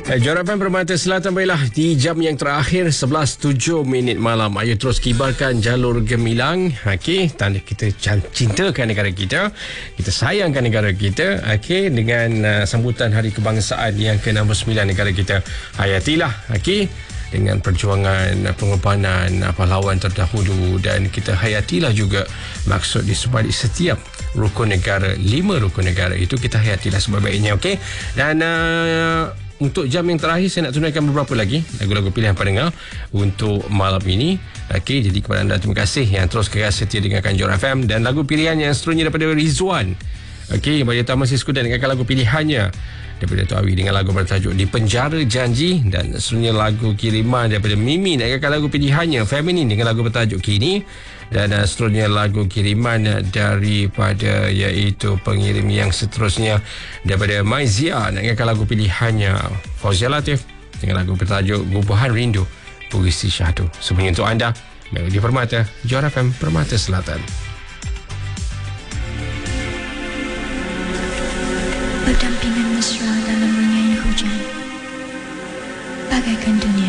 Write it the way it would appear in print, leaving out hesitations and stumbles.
Johor FM Permata Selatan, baiklah di jam yang terakhir 11.07 malam. Ayo terus kibarkan jalur gemilang. Okey, tanda kita cintakan negara kita, kita sayangkan negara kita. Okey, dengan sambutan Hari Kebangsaan yang ke-69 negara kita. Hayatilah, okey, dengan perjuangan pengorbanan pahlawan terdahulu, dan kita hayatilah juga maksud di sebalik setiap rukun negara, 5 rukun negara itu kita hayatilah sebaik-baiknya. Okey, dan untuk jam yang terakhir saya nak tunaikan beberapa lagi lagu-lagu pilihan pendengar untuk malam ini. Okey, jadi kepada anda terima kasih yang terus kekal setia dengarkan Johor FM, dan lagu pilihan yang seterusnya daripada Rizwan. Okey, bagi tamu Sisku dan dengarkan lagu pilihannya daripada Tok Awi dengan lagu bertajuk Di Penjara Janji, dan seterusnya lagu kiriman daripada Mimi nak dengarkan lagu pilihannya Feminin dengan lagu bertajuk Kini, dan seterusnya lagu kiriman daripada iaitu pengirim yang seterusnya daripada Maizia nak dengarkan lagu pilihannya Fauzia Latif dengan lagu bertajuk Gubahan Rindu Puisi Syahdu. Semuanya untuk anda, Melodi Permata, Johor FM Permata Selatan. Berdampingan mesra dalam menyayi hujan, bagaikan dunia